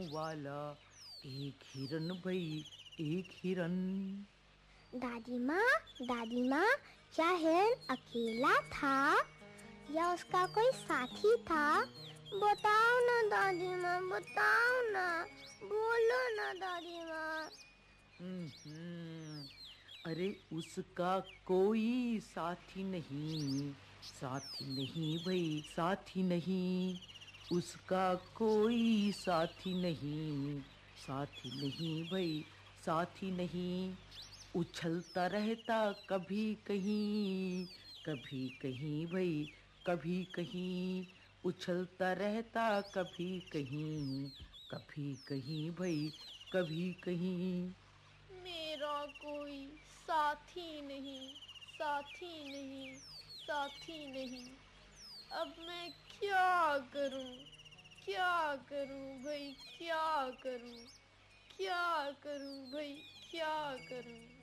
वाला एक हिरन भई, एक हिरन। दादी माँ, क्या हिरन अकेला था या उसका कोई साथी था? बताओ ना दादी माँ, बताओ ना, बोलो ना दादी माँ। अरे उसका कोई साथी नहीं, साथी नहीं भई, साथी नहीं। उसका कोई साथी नहीं, साथी नहीं भई, साथी नहीं। उछलता रहता कभी कहीं, कभी कहीं भई, कभी कहीं। उछलता रहता कभी कहीं, कभी कहीं भई, कभी कहीं। मेरा कोई साथी नहीं, साथी नहीं, साथी नहीं। अब मैं क्या करूं? क्या करूं भाई, क्या करूं? क्या करूं भाई, क्या करूं?